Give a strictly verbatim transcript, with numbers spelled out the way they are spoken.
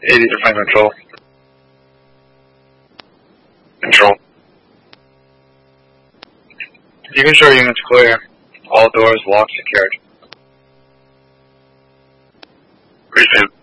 eighty to find control. Control. You can show units clear. All doors locked, secured. Resume.